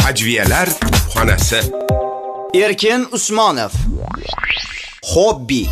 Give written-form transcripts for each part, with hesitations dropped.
Hajviyalar xonasi. Erkin Usmonov. Hobbi.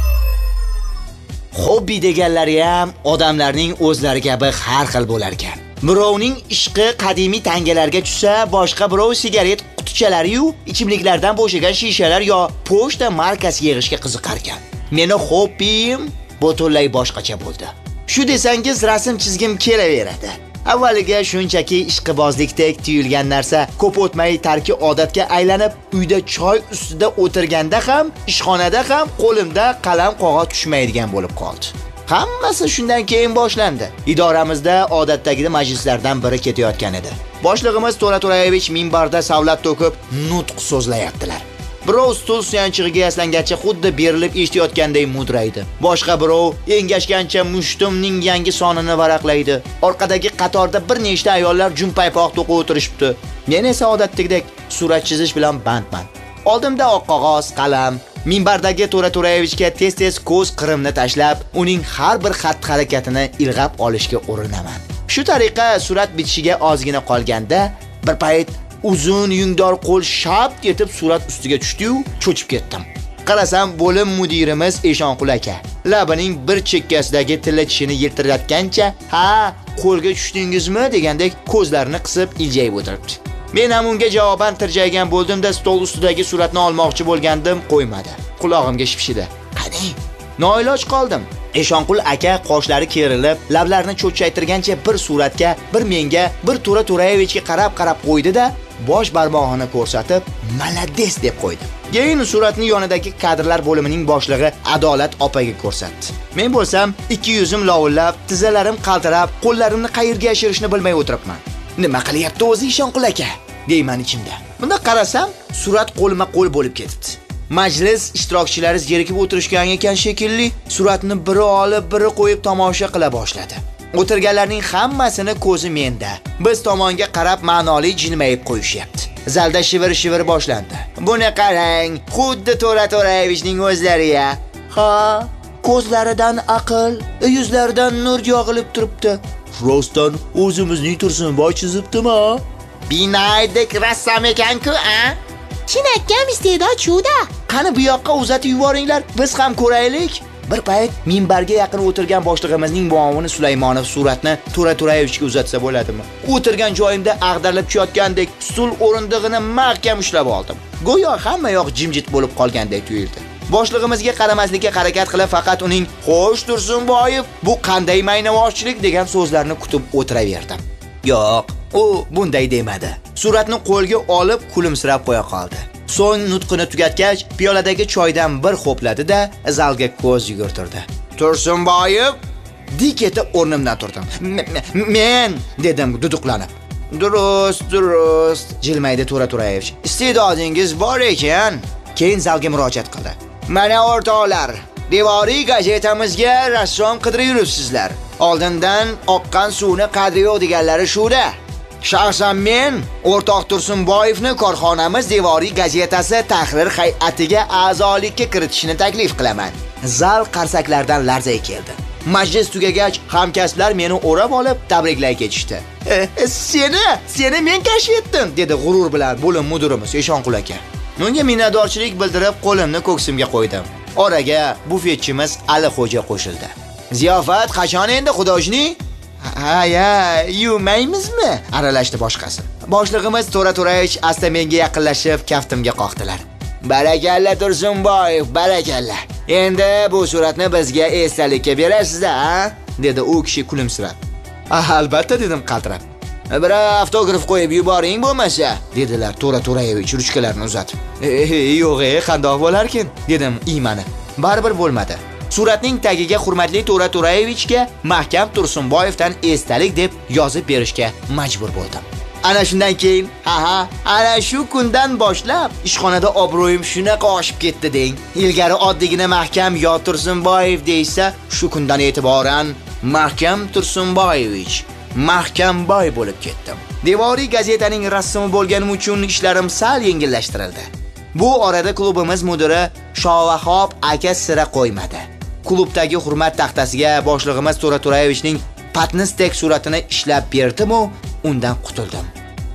Hobbi deganlari ham odamlarning o'zlari kabi har xil bo'lar ekan. Birovning ishqi qadimiy tangalarga tushsa, boshqa birov sigaret qutichalari-yu ichimliklardan bo'shagan shishalar yo pochta markasi yig'ishga qiziqar ekan. Meni hobbim butunlay boshqacha bo'ldi. Shu desangiz rasm chizgim kelaveradi. Avvaliga shunchaki ishqibozlikdek tuyulgan narsa ko'p o'tmay tarki odatga aylanib, uyda choy ustida o'tirganda ham, ishxonada ham qo'limda qalam qog'oz tushmaydigan bo'lib qoldi. Hammasi shundan keyin boshlandi. Idoramizda odatdagi majlislardan biri ketayotgan edi. Boshlig'imiz To'ra To'rayevich minbarda savlat to'kib nutq so'zlayaptilar. Birov stul suyanchig'iga yaslangancha xuddi berilib eshitayotganday mudraydi. Boshqa birov engashgancha mushtumning yangi sonini varaqlaydi. Orqadagi qatorda bir nechta ayollar jumpaypoq to'qib o'tirishibdi. Men esa odatdagidek surat chizish bilan bandman. Oldimda oq qog'oz, qalam. Minbardagi To'ra To'rayevichga tez-tez ko'z qirimni tashlab, uning har bir xatti-harakatini ilg'ab olishga urinaman. Shu tariqa surat bitishiga ozgina qolganda, bir payt uzun yungdor qo'l shap etib surat ustiga tushdi-yu, cho'chib ketdim. Qarasam, bo'lim mudirimiz Eshonqul aka labining bir chekkasidagi tilla tishini yirtiratgancha, "Ha, qo'lga tushdingizmi?" degandek ko'zlarini qisib iljayib o'tiribdi. Men ham unga javoban tirjaygan bo'ldim-da, stol ustidagi suratni olmoqchi bo'lgandim, qo'ymadi. Qulog'imga shipshidi. "Qani?" Noiloj qoldim. Eshonqul aka qoshlari kerilib, lablarini cho'chchaytirgancha bir suratga, bir menga, bir To'ra To'rayevichga qarab qo'ydi-da, bosh barmog'ini ko'rsatib, "Malades" deb qo'ydi. Keyin suratni yonidagi kadrlar bo'limining boshlig'i Adolat opaga ko'rsatdi. Men bo'lsam, ikki yuzim lovullab, tizzalarim qaltirab, qo'llarimni qayerga yashirishni bilmay o'tiribman. "Nima qilyapti o'zi Eshonqul aka?" deyman ichimda. Bunda qarasam, surat qo'lma qo'l bo'lib ketibdi. Majlis ishtirokchilari zerikib o'tirishgan ekan shekilli, suratni biri olib, biri qo'yib tomosha qila boshladi. O'tirganlarning hammasini ko'zi menda. Biz tomonga qarab ma'noli jilmayib qo'yishyapti. Zalda shivir-shivir boshlandi. "Buni qarang, xuddi To'ra To'rayevichning o'zlari-ya. Ha, ko'zlaridan aql, yuzlaridan nur yog'ilib turibdi. Rostdan o'zimizning Tursunboy chizibdimi? Binoydek rassam ekan-ku, a? Chinakam iste'dod shu-da. Qani bu yoqqa uzatib yuboringlar, biz ham ko'raylik." Bir payt minbarga yaqin o'tirgan boshlig'imizning muovini Sulaymonov suratni To'ra To'rayevichga uzatsa bo'ladimi? O'tirgan joyimda ag'darilib tushayotgandek stul o'rindig'ini mahkam ushlab oldim. Go'yo hamma yoq jimjit bo'lib qolgandek tuyuldi. Boshlig'imizga qaramaslikka harakat qilib, faqat uning "Xo'sh Tursunboyev, bu qanday maynavozchilik" degan so'zlarini kutib o'tiraverdim. Yo'q, u bunday demadi. Suratni qo'lga olib kulimsirab qo'ya qoldi. So'ng nutqini tugatgach, piyoladagi choydan bir xo'pladi-da, zalga ko'z yugurtirdi. "Tursunboyev!" dik etib o'rnimdan turdim. Men dedim duduqlanib. Durust, jilmaydi To'ra To'rayevich. "Iste'dodingiz bor ekan." Keyin zalga murojaat qildi. "Mana o'rtoqlar, devoriy gazetamizga rassom qidirib yuribsizlar. Oldindan oqqan suvni qadri yo'q deganlari shu-da. Shaxsan men o'rtoq Tursunboyevni korxonamiz devoriy gazetasi tahrir hay'atiga a'zolikka kiritishni taklif qilaman." Zal qarsaklardan larzaga keldi. Majlis tugagach, hamkasblar meni o'rab olib tabriklay ketishdi. Seni men kashf etdim" dedi g'urur bilan bo'lim mudirimiz Eshonqul aka. Unga minnatdorchilik bildirib, qo'limni ko'ksimga qo'ydim. Oraga bufetchimiz Alixo'ja qo'shildi. "Ziyofat qachon endi xudojni?" "Ha, yumaymizmi?" aralashdi boshqasi. Boshlig'imiz To'ra To'rayevich asta menga yaqinlashib, kaftimga qoqdilar. "Barakalla Tursunboyev, barakalla. Endi bu suratni bizga esdalikka berasiz-da, ha?" dedi u kishi kulimsirab. "Albatta" dedim qaltirab. "Bir avtograf qo'yib yuboring bo'lmasa", dedilar To'ra To'rayevich ruchkalarini uzatib. "Yo'q, qandoq bo'larkin?" dedim iymanib. Baribir bo'lmadi. Suratning tagiga "Hurmatli To'ra To'rayevichga Mahkam Tursunboyevdan esdalik" deb yozib berishga majbur bo'ldim. Ana shundan keyin, ana shu kundan boshlab ishxonada obro'yim shunaqa oshib ketdi deng. Ilgari oddiygina Mahkam yo Tursunboyev deysa, shu kundan e'tiboran Mahkam Tursunboyevich, Mahkamboy bo'lib ketdim. Devoriy gazetaning rassomi bo'lganim uchun ishlarim sal yengillashtirildi. Bu orada klubimiz mudiri Shovahob aka sira qo'ymadi. Klubdagi hurmat taxtasiga boshlig'imiz To'ra To'rayevichning patnisdek suratini ishlab berdim-u, undan qutuldim.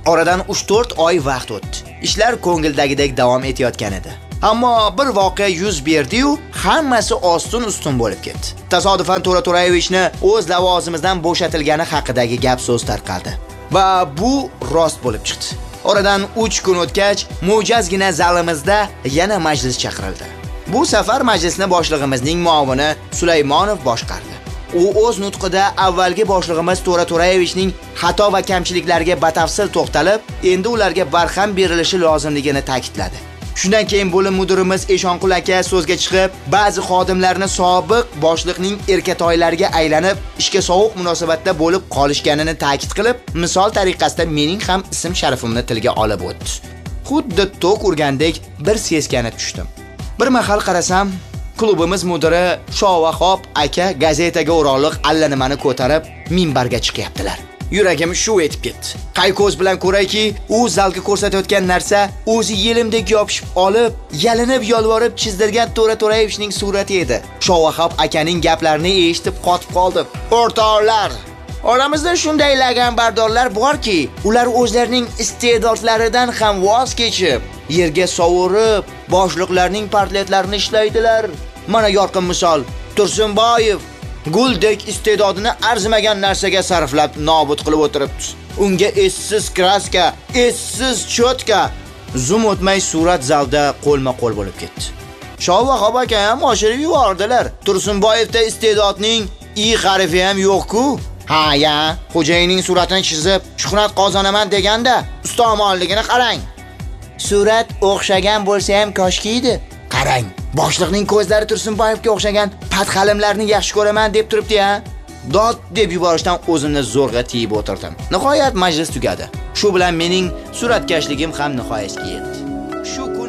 Oradan 3-4 oy vaqt o'tdi. Ishlar ko'ngildagidek davom etayotgan edi. Ammo bir voqea yuz berdi-yu, hammasi ostin-ustun bo'lib ketdi. Tasodifan To'ra To'rayevichni o'z lavozimidan bo'shatilgani haqidagi gap so'z tarqaldi. Va bu rost bo'lib chiqdi. Oradan 3 kun o'tgach, mo'jazgina zalimizda yana majlis chaqirildi. Bu safar majlisni boshlig'imizning muavini Sulaymonov boshqardi. U o'z nutqida avvalgi boshlig'imiz To'ra To'rayevichning xato va kamchiliklariga batafsil to'xtalib, endi ularga barham berilishi lozimligini ta'kidladi. Shundan keyin bo'lim mudirimiz Eshonqul aka so'zga chiqib, ba'zi xodimlarni sobiq boshliqning erkatoylariga aylanib, ishga sovuq munosabatda bo'lib qolishganini ta'kid qilib, misol tariqasida mening ham ism sharifimni tilga olib o'tdi. Xuddi tok urgandek bir seskanib tushdim. Bir mahal qarasam, klubimiz mudiri Shovaxob aka gazetaga o'roqliq allanimani ko'tarib minbarga chiqyaptilar. Yuragim shuv etib ketdi. Qay ko'z bilan ko'rayki, u zalga ko'rsatayotgan narsa o'zi yelimdek yopishib olib, yalinib yolvorib chizdirgan To'ra To'rayevichning surati edi. Shovaxob akaning gaplarini eshitib qotib qoldim. O'rtoqlar, oramizda shunday laganbardorlar borki, ular o'zlarining iste'dodlaridan ham voz kechib, yerga sovurib, boshliqlarning portretlarini ishlaydilar. Mana yorqin misol Tursunboyev guldek iste'dodini arzimagan narsaga sarflab nobud qilib o'tiribdi. Unga essiz kraska, essiz cho'tka, zum o'tmay surat zalda qo'lma-qo'l bo'lib ketdi. Shovaxob aka ham oshirib yubordilar. Tursunboyevda iste'dodning i harfi ham yo'q-ku. Ha ya, xo'jayinning suratini chizib, shuhrat qozonaman deganda, ustomonligini qarang. Surat o'xshagan bo'lsa ham koshki edi. Qarang, boshliqning ko'zlari Tursunboyevga o'xshagan patxalimlarni yaxshi ko'raman deb turibdi-ya. Dod deb yuborishdan o'zimni zo'rg'a tiyib o'tirdim. Nihoyat majlis tugadi. Shu bilan mening suratkashligim ham nihoyasiga yetdi. Shu